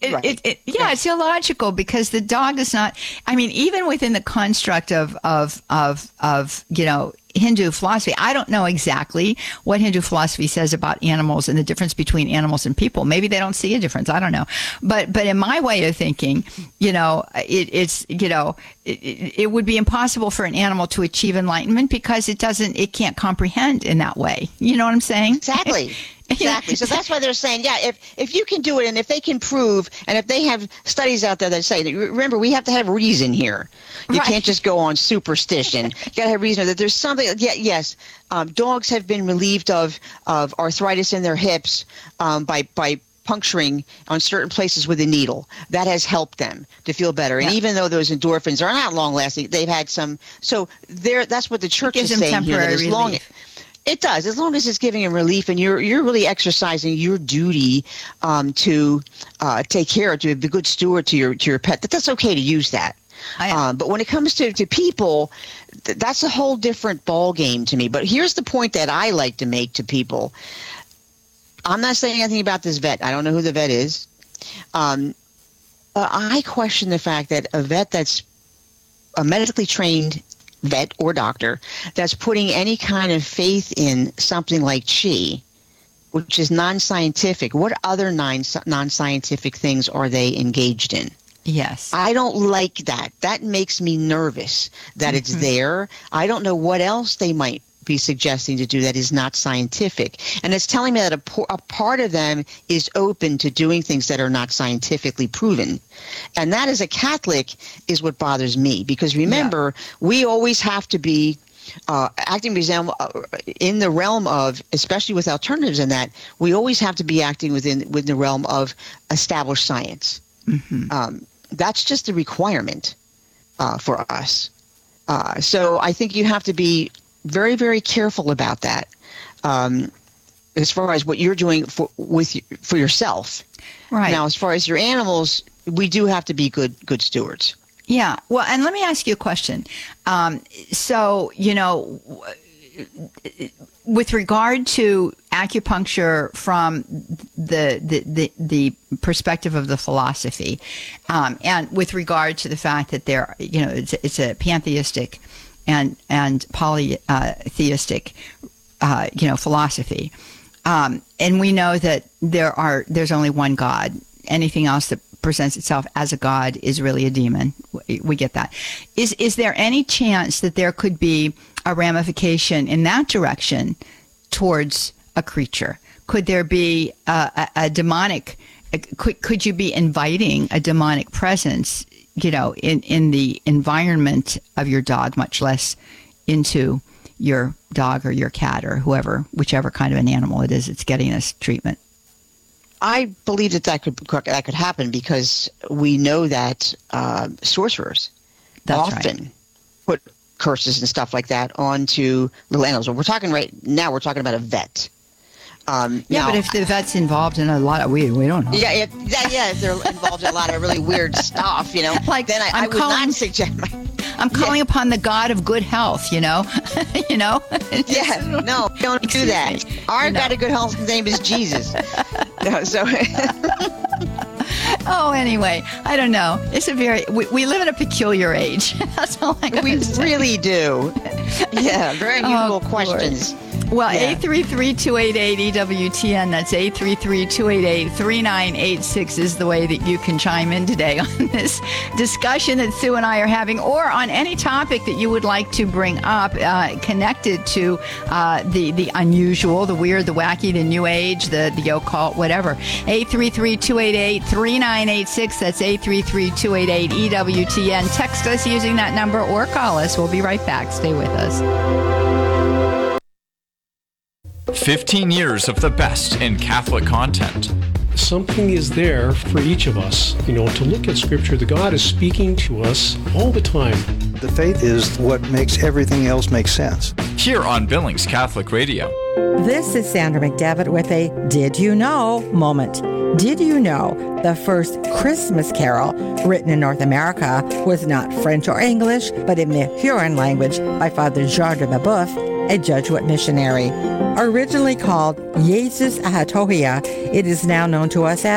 It's illogical because the dog is not. I mean, even within the construct of Hindu philosophy, I don't know exactly what Hindu philosophy says about animals and the difference between animals and people. Maybe they don't see a difference. I don't know. But in my way of thinking, it would be impossible for an animal to achieve enlightenment because it can't comprehend in that way. You know what I'm saying? Exactly. Exactly. So that's why they're saying, if you can do it and if they can prove, and if they have studies out there that say, remember, we have to have reason here. You can't just go on superstition. You got to have reason that there's something. Yes, dogs have been relieved of arthritis in their hips by puncturing on certain places with a needle. That has helped them to feel better. And even though those endorphins are not long lasting, they've had some. So that's what the church is saying here. That as long it does, as long as it's giving them relief, and you're really exercising your duty to take care of, to be a good steward to your pet. That's okay to use that. But when it comes to people, that's a whole different ball game to me. But here's the point that I like to make to people. I'm not saying anything about this vet. I don't know who the vet is. I question the fact that a vet that's a medically trained vet or doctor that's putting any kind of faith in something like qi, which is non-scientific. What other non-scientific things are they engaged in? Yes. I don't like that. That makes me nervous that it's there. I don't know what else they might be suggesting to do that is not scientific. And it's telling me that a part of them is open to doing things that are not scientifically proven. And that, as a Catholic, is what bothers me. Because remember, we always have to be acting in the realm of, especially with alternatives in that, we always have to be acting within the realm of established science. That's just a requirement for us. So I think you have to be very, very careful about that as far as what you're doing for yourself. Right. Now, as far as your animals, we do have to be good stewards. Yeah. Well, and let me ask you a question. With regard to acupuncture from the perspective of the philosophy, and with regard to the fact that it's a pantheistic and polytheistic, philosophy, and we know that there's only one God. Anything else that presents itself as a god is really a demon. We get that. Is there any chance that there could be a ramification in that direction towards a creature? Could there be a demonic? Could you be inviting a demonic presence, in the environment of your dog, much less into your dog or your cat or whichever kind of an animal it is that's getting this treatment? I believe that could happen because we know that sorcerers often put curses and stuff like that onto little animals. We're talking about a vet. But if the vet's involved in a lot of we don't know. If they're involved in a lot of really weird stuff, like then I would not suggest. I'm calling upon the God of good health, no, don't do that. Our God of good health, his name is Jesus. Anyway, I don't know. It's we live in a peculiar age. That's all I got to say. We really do. Yeah, very unusual questions. Well, 833-288-EWTN, that's 833-288-3986 is the way that you can chime in today on this discussion that Sue and I are having, or on any topic that you would like to bring up connected to the unusual, the weird, the wacky, the new age, the occult, whatever. 833-288-3986, that's 833-288-EWTN. Text us using that number or call us. We'll be right back. Stay with us. 15 years of the best in Catholic content. Something is there for each of us, to look at Scripture. The God is speaking to us all the time. The faith is what makes everything else make sense. Here on Billings Catholic Radio. This is Sandra McDevitt with a Did You Know moment. Did you know the first Christmas carol written in North America was not French or English, but in the Huron language by Father Jean de Mabeuf, a Jesuit missionary. Originally called Jesus Ahatohia, it is now known to us as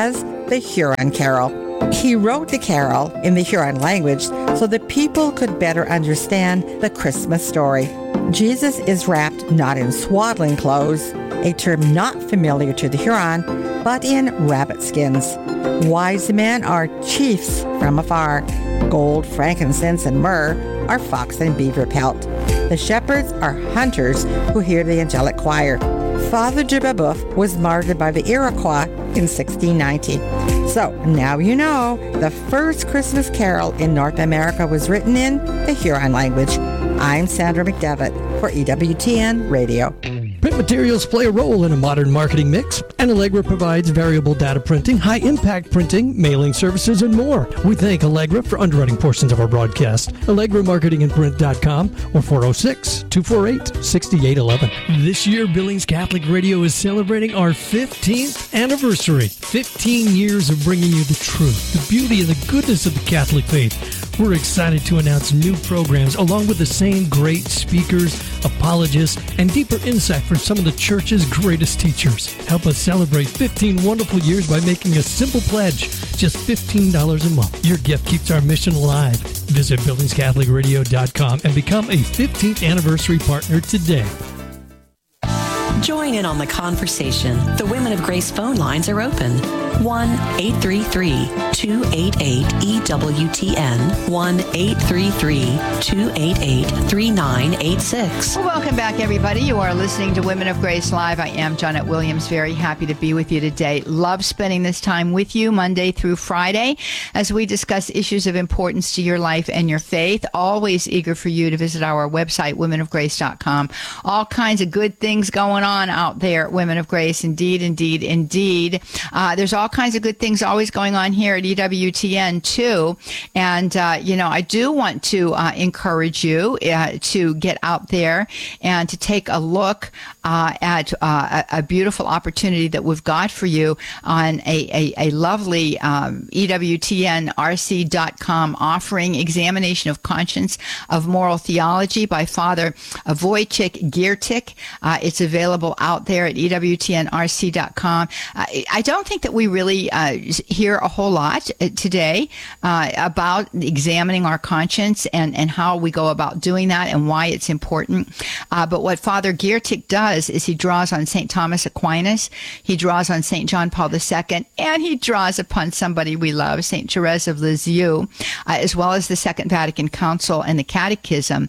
the Huron Carol. He wrote the carol in the Huron language so that people could better understand the Christmas story. Jesus is wrapped not in swaddling clothes, a term not familiar to the Huron, but in rabbit skins. Wise men are chiefs from afar. Gold, frankincense, and myrrh are fox and beaver pelt. The shepherds are hunters who hear the angelic choir. Father de Brebeuf was martyred by the Iroquois in 1690. So now you know the first Christmas carol in North America was written in the Huron language. I'm Sandra McDevitt for EWTN Radio. Print materials play a role in a modern marketing mix, and Allegra provides variable data printing, high-impact printing, mailing services, and more. We thank Allegra for underwriting portions of our broadcast. AllegraMarketingandPrint.com or 406-248-6811. This year, Billings Catholic Radio is celebrating our 15th anniversary. 15 years of bringing you the truth, the beauty, and the goodness of the Catholic faith. We're excited to announce new programs along with the same great speakers, apologists, and deeper insight from some of the church's greatest teachers. Help us celebrate 15 wonderful years by making a simple pledge, just $15 a month. Your gift keeps our mission alive. Visit BillingsCatholicRadio.com and become a 15th anniversary partner today. Join in on the conversation. The Women of Grace phone lines are open. 1-833-288-EWTN. 1-833-288-3986. Well, welcome back, everybody. You are listening to Women of Grace Live. I am Janet Williams. Very happy to be with you today. Love spending this time with you Monday through Friday as we discuss issues of importance to your life and your faith. Always eager for you to visit our website, womenofgrace.com. All kinds of good things going on out there, Women of Grace. Indeed, indeed, indeed. There's all kinds of good things always going on here at EWTN too. And, I do want to encourage you to get out there and to take a look at a beautiful opportunity that we've got for you on a lovely EWTNRC.com offering, Examination of Conscience of Moral Theology by Father Wojciech Giertych. It's available out there at EWTNRC.com. I don't think that we really hear a whole lot today about examining our conscience and how we go about doing that and why it's important. But what Father Giertych does is he draws on St. Thomas Aquinas, he draws on St. John Paul II, and he draws upon somebody we love, St. Therese of Lisieux, as well as the Second Vatican Council and the Catechism,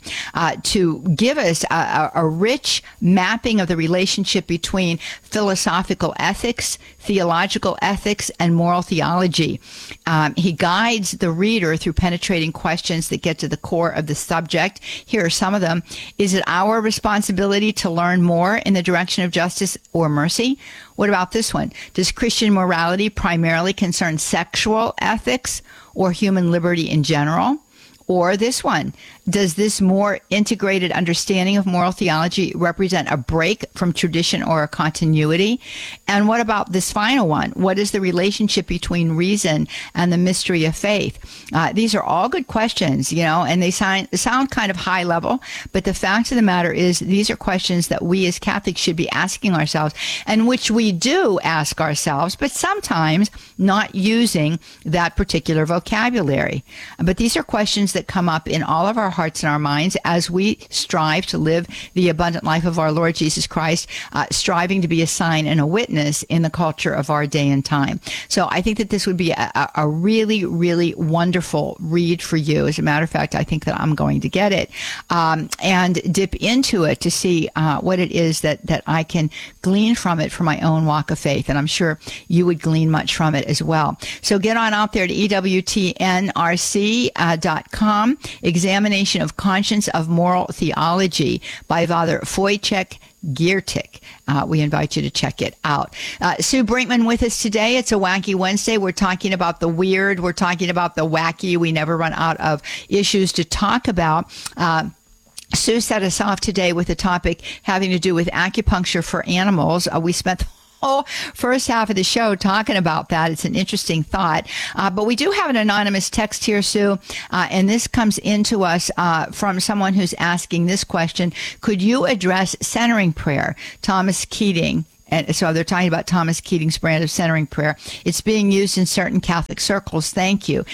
to give us a rich mapping of the relationship between philosophical ethics, theological ethics, and moral theology. He guides the reader through penetrating questions that get to the core of the subject. Here are some of them. Is it our responsibility to learn more in the direction of justice or mercy? What about this one? Does Christian morality primarily concern sexual ethics or human liberty in general? Or this one, does this more integrated understanding of moral theology represent a break from tradition or a continuity? And what about this final one? What is the relationship between reason and the mystery of faith? These are all good questions, and they sound kind of high level, but the fact of the matter is these are questions that we as Catholics should be asking ourselves, and which we do ask ourselves, but sometimes not using that particular vocabulary. But these are questions that come up in all of our hearts and our minds as we strive to live the abundant life of our Lord Jesus Christ, striving to be a sign and a witness in the culture of our day and time. So I think that this would be a really, really wonderful read for you. As a matter of fact, I think that I'm going to get it and dip into it to see what it is that I can glean from it for my own walk of faith. And I'm sure you would glean much from it as well. So get on out there to EWTNRC.com. Examination of Conscience of Moral Theology by Father Wojciech Giertych. We invite you to check it out. Sue Brinkman with us today. It's a Wacky Wednesday. We're talking about the weird. We're talking about the wacky. We never run out of issues to talk about. Sue set us off today with a topic having to do with acupuncture for animals. We spent first half of the show talking about that. It's an interesting thought. But we do have an anonymous text here, Sue, and this comes into us from someone who's asking this question. Could you address centering prayer? Thomas Keating And so they're talking about Thomas Keating's brand of centering prayer. It's being used in certain Catholic circles. Thank you.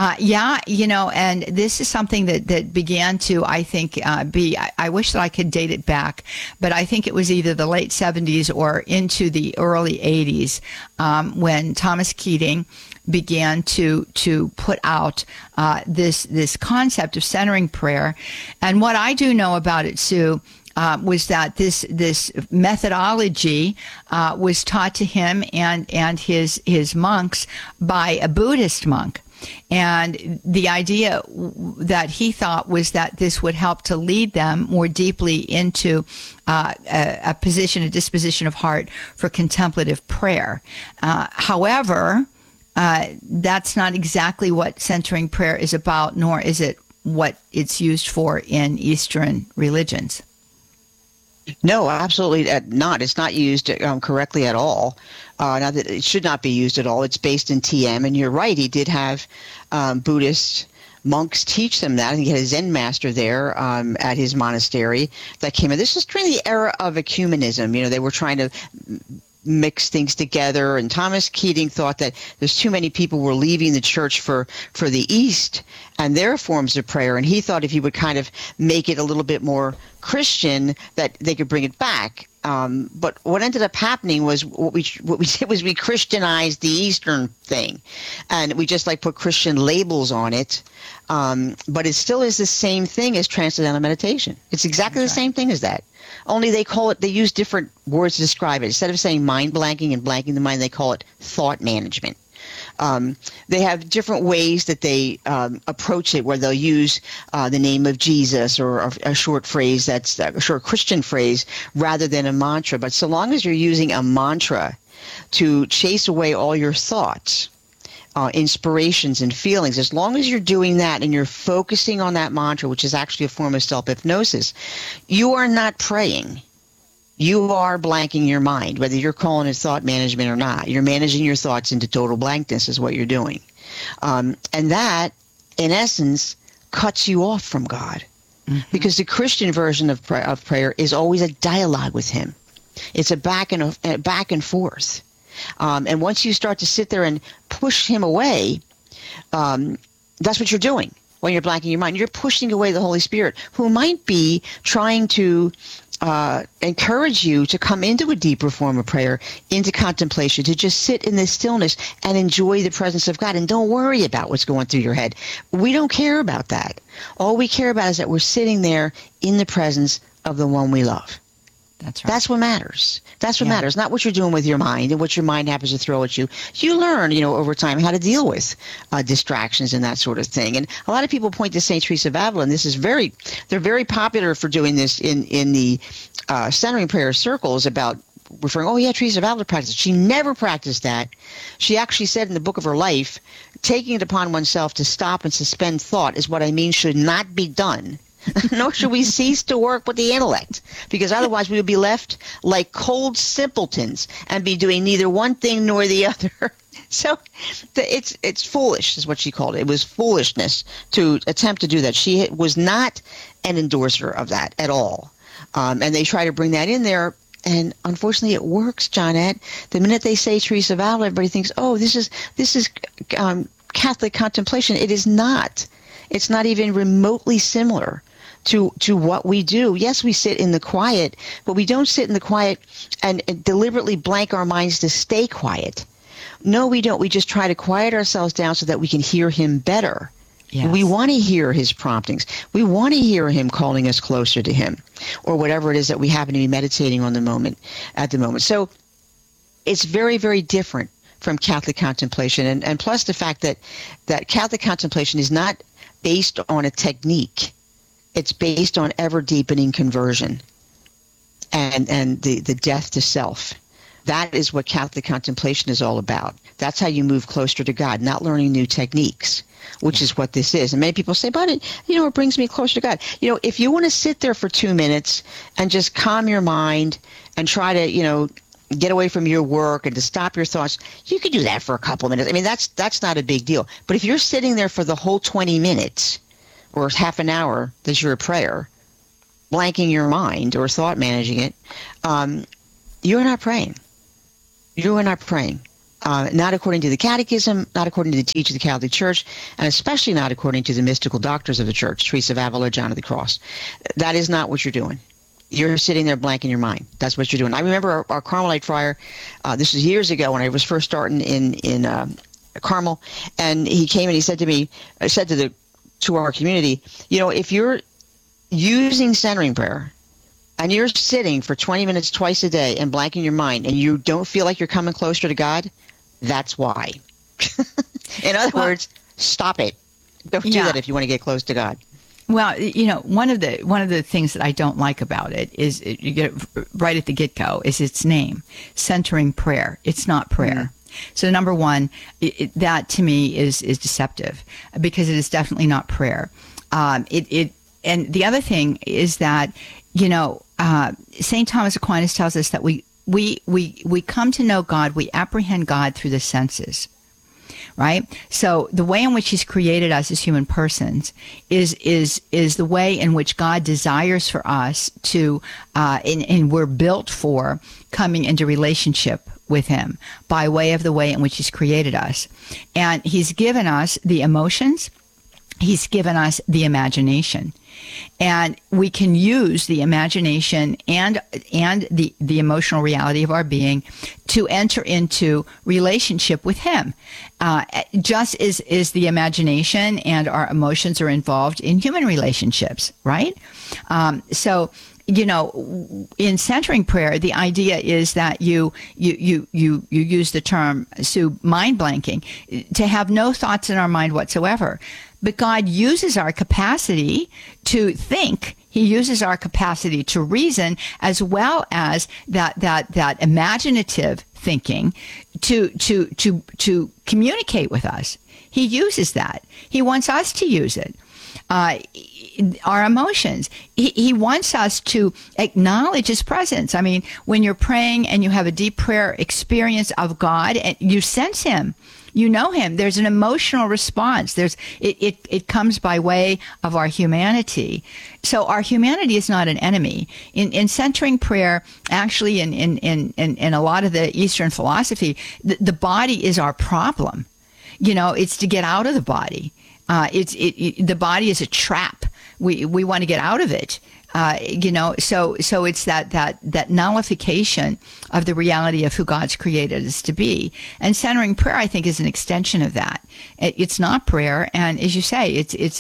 And this is something that began to, I think, I wish that I could date it back, but I think it was either the late 70s or into the early 80s when Thomas Keating began to put out this concept of centering prayer. And what I do know about it, Sue, was that this methodology was taught to him and his monks by a Buddhist monk. And the idea that he thought was that this would help to lead them more deeply into a disposition of heart for contemplative prayer. However, that's not exactly what centering prayer is about, nor is it what it's used for in Eastern religions. No, absolutely not. It's not used correctly at all. Now that it should not be used at all. It's based in TM, and you're right. He did have Buddhist monks teach them that. I think he had a Zen master there at his monastery that came in. This is during the era of ecumenism. They were trying to mix things together, and Thomas Keating thought that there's too many people were leaving the church for the East and their forms of prayer, and he thought if he would kind of make it a little bit more Christian that they could bring it back. But what ended up happening was what we did was we Christianized the Eastern thing, and we just put Christian labels on it. But it still is the same thing as transcendental meditation. It's exactly the same thing as that. Only they use different words to describe it. Instead of saying mind blanking and blanking the mind, they call it thought management. They have different ways that they approach it, where they'll use the name of Jesus or a short phrase that's a short Christian phrase rather than a mantra. But so long as you're using a mantra to chase away all your thoughts, inspirations and feelings, as long as you're doing that and you're focusing on that mantra, which is actually a form of self-hypnosis, you are not praying. You are blanking your mind, whether you're calling it thought management or not. You're managing your thoughts into total blankness is what you're doing. And that, in essence, cuts you off from God. Mm-hmm. Because the Christian version of prayer is always a dialogue with him. It's a back and forth. And once you start to sit there and push him away, that's what you're doing when you're blanking your mind. You're pushing away the Holy Spirit, who might be trying to encourage you to come into a deeper form of prayer, into contemplation, to just sit in this stillness and enjoy the presence of God. And don't worry about what's going through your head. We don't care about that. All we care about is that we're sitting there in the presence of the one we love. That's right. That's what matters. That's what matters, not what you're doing with your mind and what your mind happens to throw at you. You learn, over time how to deal with distractions and that sort of thing. And a lot of people point to St. Teresa of Avila, and they're very popular for doing this in the centering prayer circles about referring, Teresa of Avila practiced. She never practiced that. She actually said in the book of her life, taking it upon oneself to stop and suspend thought is what I mean should not be done. Nor should we cease to work with the intellect, because otherwise we would be left like cold simpletons and be doing neither one thing nor the other. So it's foolish is what she called it. It was foolishness to attempt to do that. She was not an endorser of that at all. And they try to bring that in there. And unfortunately, it works, Johnette. The minute they say Teresa of Avila, everybody thinks, this is Catholic contemplation. It is not. It's not even remotely similar to what we do. Yes, we sit in the quiet, but we don't sit in the quiet and deliberately blank our minds to stay quiet. No, we don't. We just try to quiet ourselves down so that we can hear him better. Yes. We want to hear his promptings. We want to hear him calling us closer to him, or whatever it is that we happen to be meditating on at the moment. So it's very, very different from Catholic contemplation. And plus the fact that Catholic contemplation is not based on a technique. It's based on ever-deepening conversion and the death to self. That is what Catholic contemplation is all about. That's how you move closer to God, not learning new techniques, which is what this is. And many people say, but it brings me closer to God. If you want to sit there for 2 minutes and just calm your mind and try to, get away from your work and to stop your thoughts, you could do that for a couple of minutes. I mean, that's not a big deal. But if you're sitting there for the whole 20 minutes or half an hour that's your prayer, blanking your mind or thought managing it, you're not praying. you are not praying. Not according to the Catechism, not according to the teaching of the Catholic Church, and especially not according to the mystical doctors of the Church, Teresa of Avila, John of the Cross. That is not what you're doing. You're sitting there blank in your mind. That's what you're doing. I remember our Carmelite friar, this was years ago when I was first starting in Carmel, and he came and he said to me, to our community, if you're using centering prayer, and you're sitting for 20 minutes twice a day and blanking your mind, and you don't feel like you're coming closer to God, that's why. In other words, stop it. Don't do that if you want to get close to God. Well, one of the things that I don't like about it is you get right at the get-go is its name, centering prayer. It's not prayer. So number one, that to me is deceptive because it is definitely not prayer. And the other thing is that St. Thomas Aquinas tells us that we come to know God, we apprehend God through the senses, right? So the way in which He's created us as human persons is the way in which God desires for us to, and we're built for coming into relationship with Him by way of the way in which He's created us. And He's given us the emotions, He's given us the imagination. And we can use the imagination and the emotional reality of our being to enter into relationship with Him. Just as the imagination and our emotions are involved in human relationships, right? So in centering prayer, the idea is that you use the term, Sue, mind blanking, to have no thoughts in our mind whatsoever. But God uses our capacity to think. He uses our capacity to reason, as well as that imaginative thinking to communicate with us. He uses that. He wants us to use it. Our emotions. He wants us to acknowledge His presence. I mean, when you're praying and you have a deep prayer experience of God and you sense Him, you know Him, there's an emotional response. It comes by way of our humanity. So our humanity is not an enemy. In centering prayer, actually in a lot of the Eastern philosophy, the body is our problem. It's to get out of the body. The body is a trap. We want to get out of it. So it's that nullification of the reality of who God's created us to be. And centering prayer, I think, is an extension of that. It's not prayer, and as you say, it's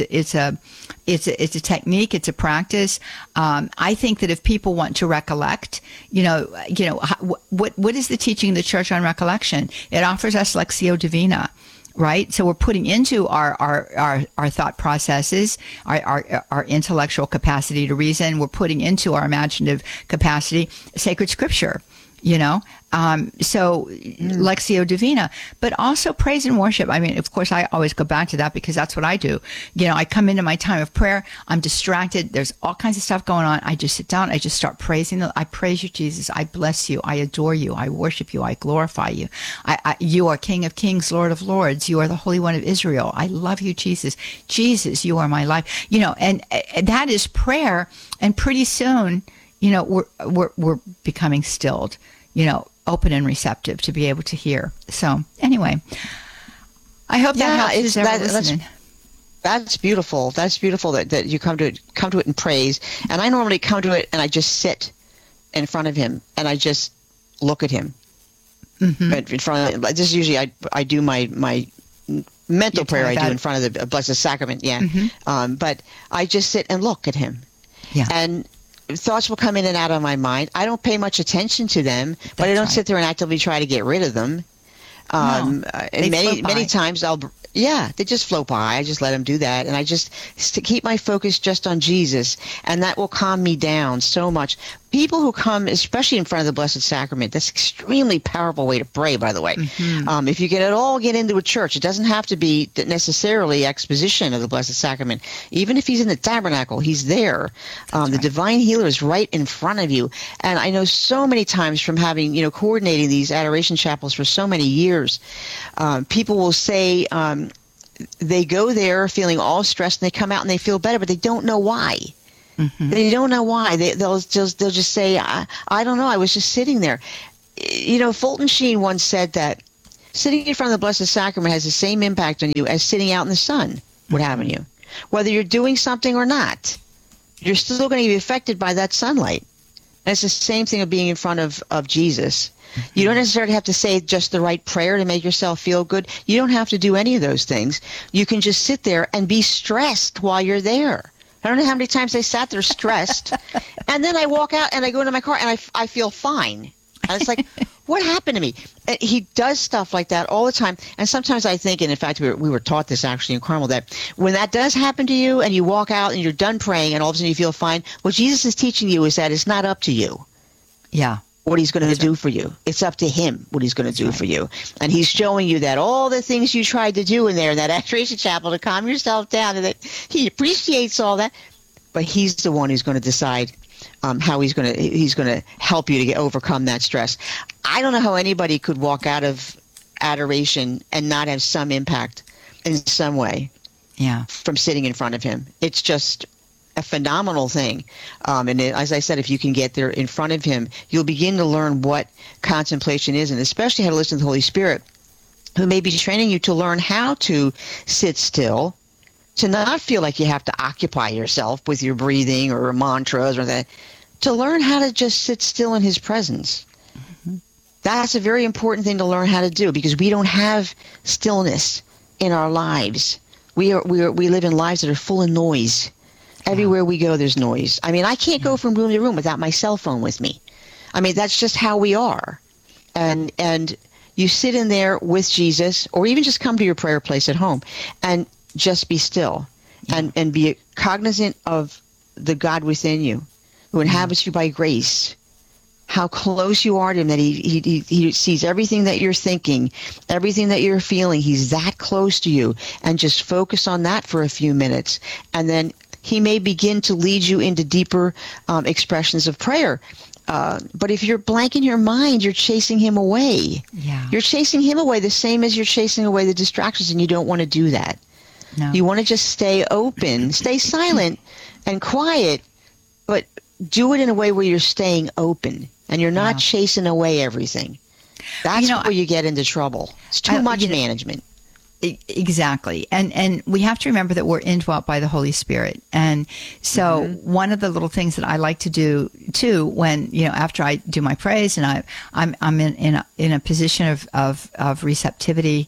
a technique, it's a practice. I think that if people want to recollect, what is the teaching of the Church on recollection? It offers us Lectio Divina. Right, so we're putting into our thought processes, our intellectual capacity to reason. We're putting into our imaginative capacity sacred scripture. So Lectio Divina, but also praise and worship. I mean, of course, I always go back to that because that's what I do. I come into my time of prayer. I'm distracted. There's all kinds of stuff going on. I just sit down. I just start praising. I praise you, Jesus. I bless you. I adore you. I worship you. I glorify you. You are King of Kings, Lord of Lords. You are the Holy One of Israel. I love you, Jesus. Jesus, you are my life. And that is prayer. And pretty soon, we're becoming stilled, open and receptive to be able to hear. So anyway, I hope that helps who's ever listening. That's beautiful. That's beautiful that you come to it in praise. And I normally come to it and I just sit in front of Him and I just look at Him. But in front of this is usually I do my mental prayer I do in front of the Blessed Sacrament. But I just sit and look at Him. And thoughts will come in and out of my mind. I don't pay much attention to them, but I don't sit there and actively try to get rid of them. And many times they just float by. I just let them do that. And I just keep my focus just on Jesus. And that will calm me down so much. People who come, especially in front of the Blessed Sacrament, that's an extremely powerful way to pray, by the way. If you can at all get into a church, it doesn't have to be necessarily exposition of the Blessed Sacrament. Even if He's in the tabernacle, He's there. The divine healer is right in front of you. And I know so many times from having, coordinating these adoration chapels for so many years, people will say they go there feeling all stressed and they come out and they feel better, but they don't know why. They don't know why. They'll just say, I don't know, I was just sitting there. Fulton Sheen once said that sitting in front of the Blessed Sacrament has the same impact on you as sitting out in the sun would have on you. Whether you're doing something or not, you're still going to be affected by that sunlight. And it's the same thing of being in front of Jesus. You don't necessarily have to say just the right prayer to make yourself feel good. You don't have to do any of those things. You can just sit there and be stressed while you're there. I don't know how many times I sat there stressed. And then I walk out and I go into my car and I feel fine. And it's like, what happened to me? He does stuff like that all the time. And sometimes I think, and in fact, we were taught this actually in Carmel, that when that does happen to you and you walk out and you're done praying and all of a sudden you feel fine, what Jesus is teaching you is that it's not up to you. Yeah. What he's going to do for you. It's up to him what he's going to do for you. And he's showing you that all the things you tried to do in there in that Adoration Chapel to calm yourself down, and that he appreciates all that. But he's the one who's going to decide how he's going to help you to overcome that stress. I don't know how anybody could walk out of adoration and not have some impact in some way. Yeah. From sitting in front of him. It's just a phenomenal thing. And as I said, if you can get there in front of him, you'll begin to learn what contemplation is, and especially how to listen to the Holy Spirit, who may be training you to learn how to sit still, to not feel like you have to occupy yourself with your breathing or mantras or that, to learn how to just sit still in his presence. Mm-hmm. That's a very important thing to learn how to do, because we don't have stillness in our lives. We live in lives that are full of noise. Everywhere we go, there's noise. I mean, I can't go from room to room without my cell phone with me. I mean, that's just how we are. And you sit in there with Jesus, or even just come to your prayer place at home and just be still and be cognizant of the God within you who inhabits you by grace, how close you are to him, that he sees everything that you're thinking, everything that you're feeling. He's that close to you, and just focus on that for a few minutes. And then he may begin to lead you into deeper expressions of prayer. But if you're blank in your mind, you're chasing him away. Yeah. You're chasing him away the same as you're chasing away the distractions, and you don't want to do that. No. You want to just stay open, stay silent and quiet, but do it in a way where you're staying open and you're not chasing away everything. That's where you get into trouble. It's too much management. Exactly. And we have to remember that we're indwelt by the Holy Spirit. And so one of the little things that I like to do too, when, after I do my praise and I'm in a position of receptivity,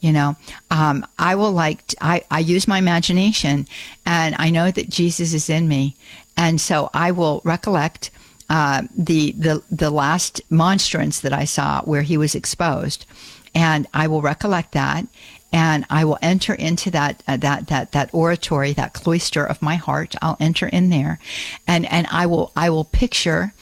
I will I use my imagination, and I know that Jesus is in me. And so I will recollect the last monstrance that I saw where he was exposed, and I will recollect that. And I will enter into that oratory, that cloister of my heart. I'll enter in there, and I will picture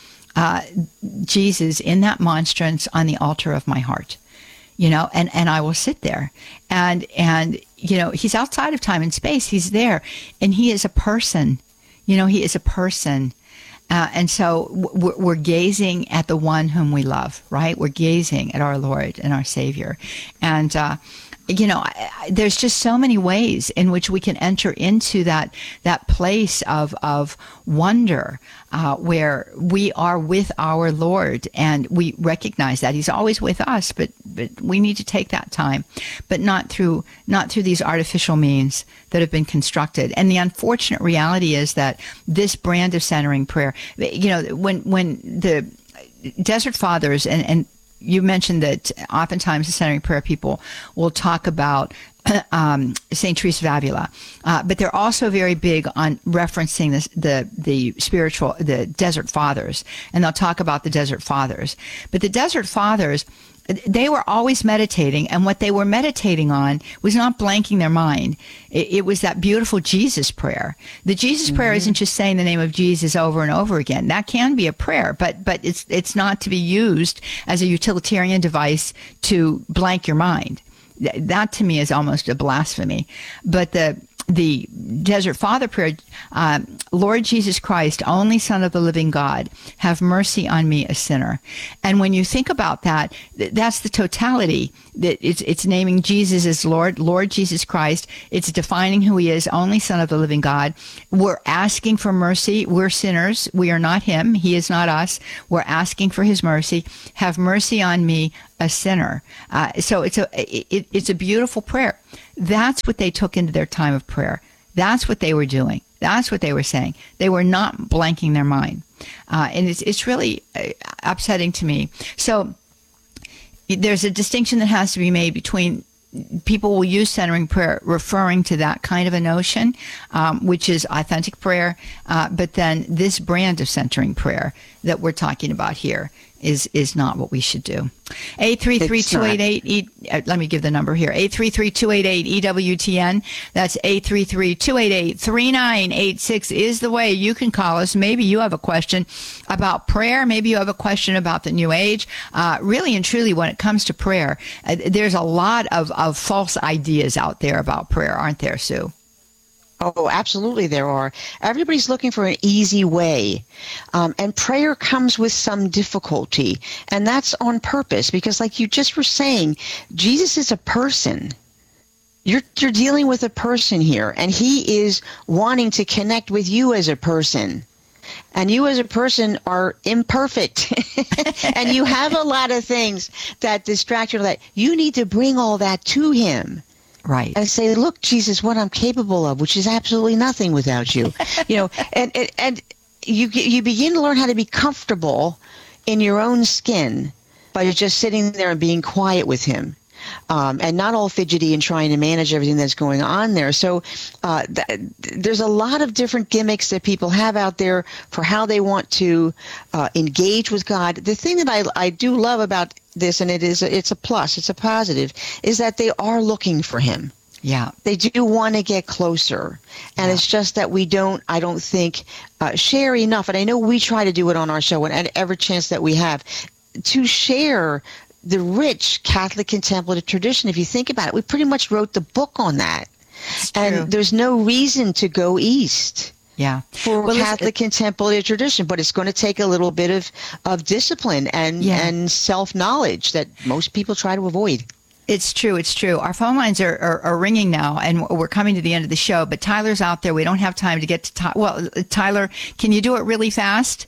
Jesus in that monstrance on the altar of my heart, and I will sit there, and he's outside of time and space. He's there, and he is a person. He is a person. And so we're gazing at the one whom we love, right? We're gazing at our Lord and our Savior. And, there's just so many ways in which we can enter into that place of wonder, where we are with our Lord, and we recognize that he's always with us, but we need to take that time, but not through these artificial means that have been constructed. And the unfortunate reality is that this brand of centering prayer, when the Desert Fathers and you mentioned that oftentimes the centering prayer people will talk about St. Teresa of Avila, but they're also very big on referencing the Desert Fathers, and they'll talk about the Desert Fathers. But the Desert Fathers, they were always meditating, and what they were meditating on was not blanking their mind. It was that beautiful Jesus prayer. The Jesus prayer isn't just saying the name of Jesus over and over again. That can be a prayer, but it's not to be used as a utilitarian device to blank your mind. That to me is almost a blasphemy. But the the Desert Father prayer, Lord Jesus Christ, only Son of the living God, have mercy on me, a sinner. And when you think about that, that's the totality. That it's naming Jesus as Lord, Lord Jesus Christ. It's defining who he is, only Son of the living God. We're asking for mercy. We're sinners. We are not him. He is not us. We're asking for his mercy. Have mercy on me, a sinner. So it's a beautiful prayer. That's what they took into their time of prayer. That's what they were doing. That's what they were saying. They were not blanking their mind. And it's really upsetting to me. So there's a distinction that has to be made between people will use centering prayer referring to that kind of a notion, which is authentic prayer. But then this brand of centering prayer that we're talking about here is not what we should do. 833-288, let me give the number here, 833-288-EWTN. That's 833-288-3986 is the way you can call us. Maybe you have a question about prayer. Maybe you have a question about the New Age. Really and truly, when it comes to prayer, there's a lot of false ideas out there about prayer, aren't there, Sue? Oh, absolutely there are. Everybody's looking for an easy way. And prayer comes with some difficulty. And that's on purpose because like you just were saying, Jesus is a person. You're dealing with a person here, and he is wanting to connect with you as a person. And you as a person are imperfect. And you have a lot of things that distract you. That you need to bring all that to him. Right. And say, look, Jesus, what I'm capable of, which is absolutely nothing without you. And you begin to learn how to be comfortable in your own skin by just sitting there and being quiet with him. And not all fidgety and trying to manage everything that's going on there. So there's a lot of different gimmicks that people have out there for how they want to engage with God. The thing that I do love about this, and it's a plus, it's a positive, is that they are looking for him. Yeah. They do want to get closer. And it's just that we don't, I don't think, share enough. And I know we try to do it on our show and every chance that we have to share the rich Catholic contemplative tradition. If you think about it, we pretty much wrote the book on that. And there's no reason to go east. Yeah. For Catholic contemplative tradition, but it's going to take a little bit of discipline and self-knowledge that most people try to avoid. It's true. It's true. Our phone lines are ringing now, and we're coming to the end of the show, but Tyler's out there. We don't have time to get to Well, Tyler, can you do it really fast?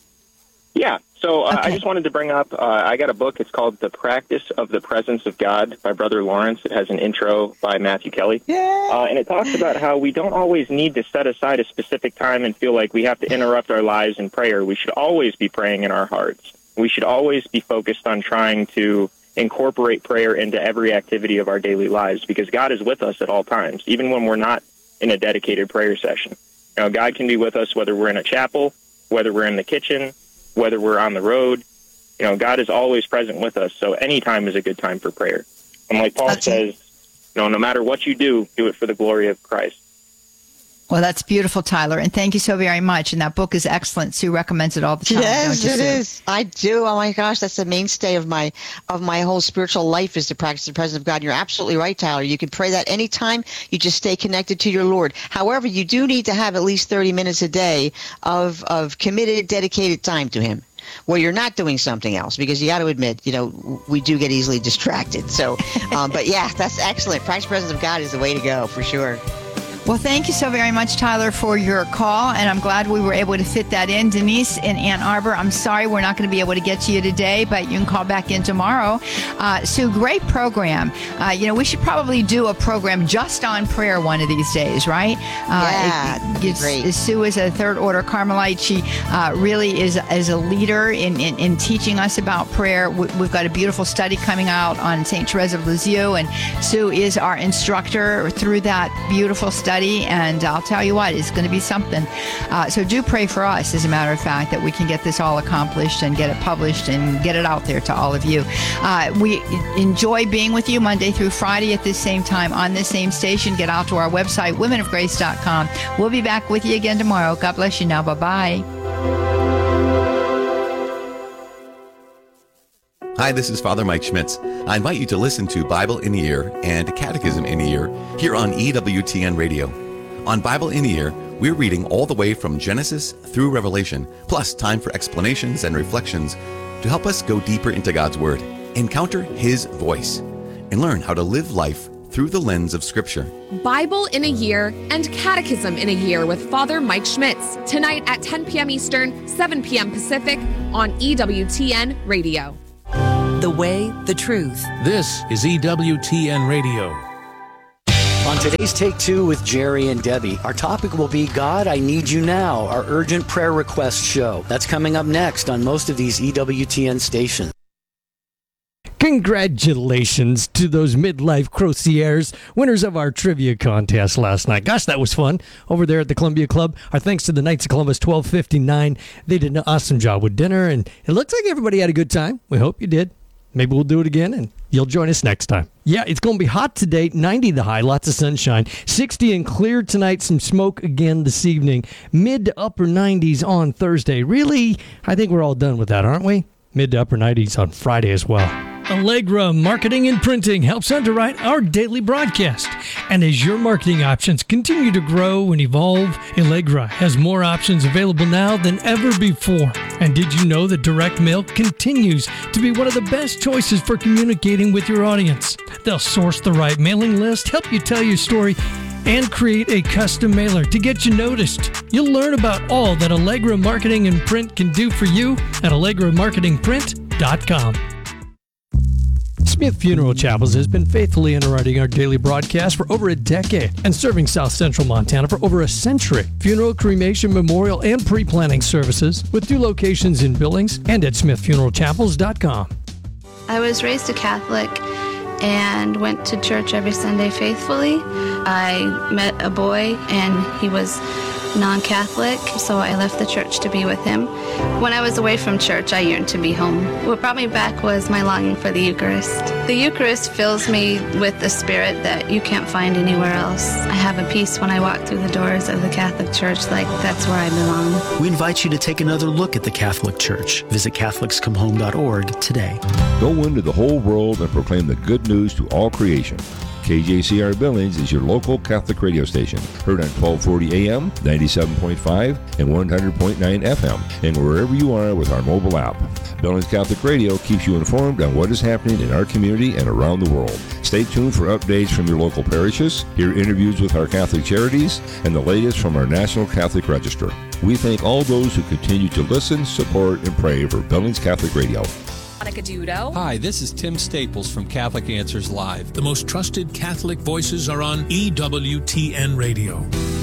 Yeah. So I just wanted to bring up, I got a book. It's called The Practice of the Presence of God by Brother Lawrence. It has an intro by Matthew Kelly. Yeah. And it talks about how we don't always need to set aside a specific time and feel like we have to interrupt our lives in prayer. We should always be praying in our hearts. We should always be focused on trying to incorporate prayer into every activity of our daily lives because God is with us at all times, even when we're not in a dedicated prayer session. God can be with us whether we're in a chapel, whether we're in the kitchen, whether we're on the road. God is always present with us, so any time is a good time for prayer. And like Paul says, no matter what you do it for the glory of Christ. Well, that's beautiful, Tyler, and thank you so very much. And that book is excellent. Sue recommends it all the time. Yes, don't you, it Sue? is. I do. Oh my gosh, that's the mainstay of my whole spiritual life is to practice the presence of God. And you're absolutely right, Tyler. You can pray that anytime. You just stay connected to your Lord. However, you do need to have at least 30 minutes a day of committed, dedicated time to Him, where you're not doing something else, because you got to admit, we do get easily distracted. So, but yeah, that's excellent. Practice the presence of God is the way to go for sure. Well, thank you so very much, Tyler, for your call, and I'm glad we were able to fit that in. Denise in Ann Arbor, I'm sorry we're not going to be able to get to you today, but you can call back in tomorrow. Sue, great program. We should probably do a program just on prayer one of these days, right? Great. Sue is a third order Carmelite. She really is a leader in teaching us about prayer. We've got a beautiful study coming out on St. Teresa of Lisieux, and Sue is our instructor through that beautiful study. And I'll tell you what, it's going to be something. So do pray for us, as a matter of fact, that we can get this all accomplished and get it published and get it out there to all of you. We enjoy being with you Monday through Friday at this same time on this same station. Get out to our website, womenofgrace.com. We'll be back with you again tomorrow. God bless you now. Bye-bye. Hi, this is Father Mike Schmitz. I invite you to listen to Bible in the Ear and Catechism in the Ear here on EWTN Radio. On Bible in a Year, we're reading all the way from Genesis through Revelation, plus time for explanations and reflections to help us go deeper into God's Word, encounter His voice, and learn how to live life through the lens of Scripture. Bible in a Year and Catechism in a Year with Father Mike Schmitz, tonight at 10 p.m. Eastern, 7 p.m. Pacific on EWTN Radio. The way, the truth. This is EWTN Radio. On today's Take Two with Jerry and Debbie, our topic will be God, I Need You Now, our urgent prayer request show. That's coming up next on most of these EWTN stations. Congratulations to those midlife crociers, winners of our trivia contest last night. Gosh, that was fun over there at the Columbia Club. Our thanks to the Knights of Columbus 1259. They did an awesome job with dinner, and it looks like everybody had a good time. We hope you did. Maybe we'll do it again, and you'll join us next time. Yeah, it's going to be hot today, 90 the high, lots of sunshine, 60 and clear tonight, some smoke again this evening, mid to upper 90s on Thursday. Really, I think we're all done with that, aren't we? Mid to upper 90s on Friday as well. Allegra Marketing and Printing helps underwrite our daily broadcast. And as your marketing options continue to grow and evolve, Allegra has more options available now than ever before. And did you know that direct mail continues to be one of the best choices for communicating with your audience? They'll source the right mailing list, help you tell your story, and create a custom mailer to get you noticed. You'll learn about all that Allegra Marketing and Print can do for you at AllegraMarketingPrint.com. Smith Funeral Chapels has been faithfully underwriting our daily broadcast for over a decade and serving South Central Montana for over a century. Funeral, cremation, memorial, and pre-planning services with 2 locations in Billings and at smithfuneralchapels.com. I was raised a Catholic and went to church every Sunday faithfully. I met a boy and he was non-Catholic, so I left the church to be with him. When I was away from church, I yearned to be home. What brought me back was my longing for the Eucharist. The Eucharist fills me with the spirit that you can't find anywhere else. I have a peace when I walk through the doors of the Catholic Church, like that's where I belong. We invite you to take another look at the Catholic Church. Visit CatholicsComeHome.org today. Go into the whole world and proclaim the good news to all creation. KJCR Billings is your local Catholic radio station, heard on 1240 AM, 97.5, and 100.9 FM, and wherever you are with our mobile app. Billings Catholic Radio keeps you informed on what is happening in our community and around the world. Stay tuned for updates from your local parishes, hear interviews with our Catholic charities, and the latest from our National Catholic Register. We thank all those who continue to listen, support, and pray for Billings Catholic Radio. Monica Dudo. Hi, this is Tim Staples from Catholic Answers Live. The most trusted Catholic voices are on EWTN Radio.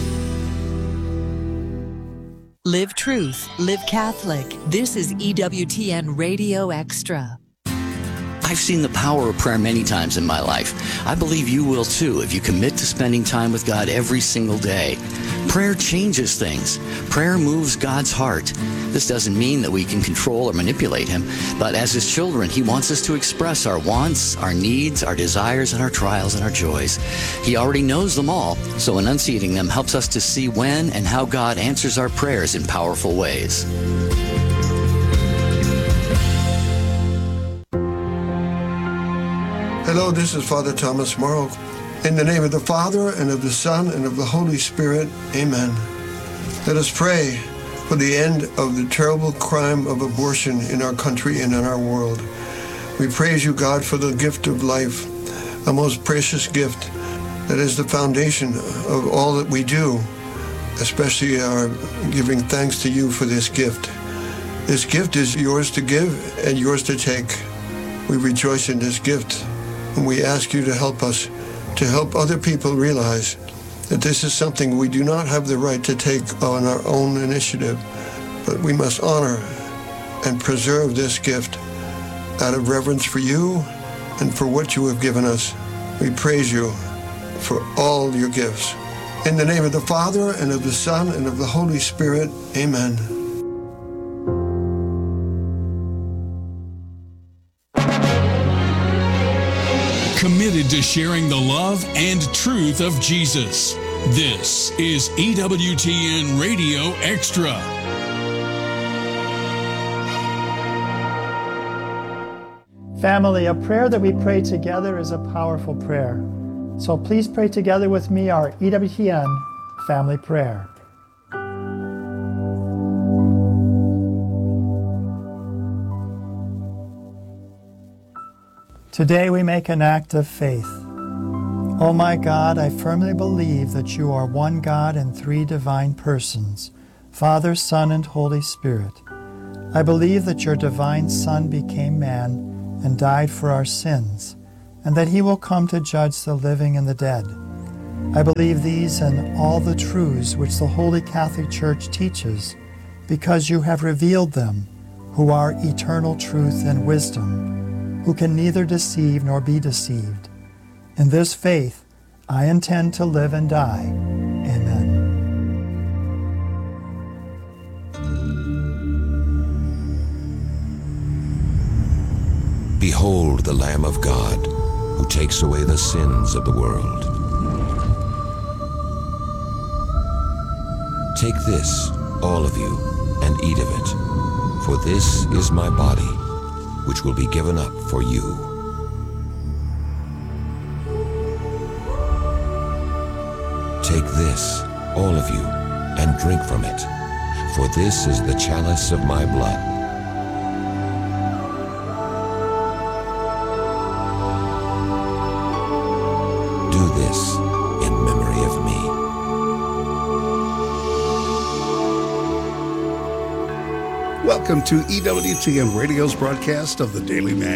Live truth, live Catholic. This is EWTN Radio Extra. I've seen the power of prayer many times in my life. I believe you will too if you commit to spending time with God every single day. Prayer changes things. Prayer moves God's heart. This doesn't mean that we can control or manipulate Him, but as His children, He wants us to express our wants, our needs, our desires, and our trials and our joys. He already knows them all, so enunciating them helps us to see when and how God answers our prayers in powerful ways. Hello, this is Father Thomas Morrow. In the name of the Father, and of the Son, and of the Holy Spirit, amen. Let us pray for the end of the terrible crime of abortion in our country and in our world. We praise you, God, for the gift of life, a most precious gift that is the foundation of all that we do, especially our giving thanks to you for this gift. This gift is yours to give and yours to take. We rejoice in this gift. And we ask you to help us, to help other people realize that this is something we do not have the right to take on our own initiative, but we must honor and preserve this gift out of reverence for you and for what you have given us. We praise you for all your gifts. In the name of the Father, and of the Son, and of the Holy Spirit, amen. Committed to sharing the love and truth of Jesus. This is EWTN Radio Extra. Family, a prayer that we pray together is a powerful prayer. So please pray together with me our EWTN family prayer. Today we make an act of faith. Oh my God, I firmly believe that you are one God in three divine persons, Father, Son, and Holy Spirit. I believe that your divine Son became man and died for our sins, and that he will come to judge the living and the dead. I believe these and all the truths which the Holy Catholic Church teaches, because you have revealed them, who are eternal truth and wisdom, who can neither deceive nor be deceived. In this faith, I intend to live and die. Amen. Behold the Lamb of God, who takes away the sins of the world. Take this, all of you, and eat of it, for this is my body, which will be given up for you. Take this, all of you, and drink from it, for this is the chalice of my blood. Do this in memory of me. Welcome to EWTN Radio's broadcast of the Daily Mag.